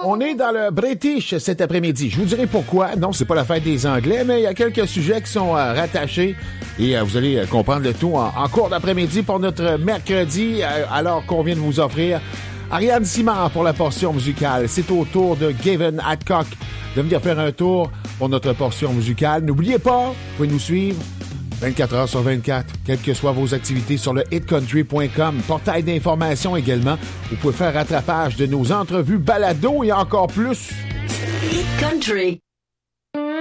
On est dans le British cet après-midi. Je vous dirai pourquoi. Non, c'est pas la fête des Anglais, mais il y a quelques sujets qui sont rattachés et vous allez comprendre le tout en cours d'après-midi pour notre mercredi, alors qu'on vient de vous offrir Ariane Simard pour la portion musicale. C'est au tour de Gavin Adcock de venir faire un tour pour notre portion musicale. N'oubliez pas, vous pouvez nous suivre 24 heures sur 24, quelles que soient vos activités sur le hitcountry.com. Portail d'information également. Vous pouvez faire rattrapage de nos entrevues balado et encore plus. Hit Country.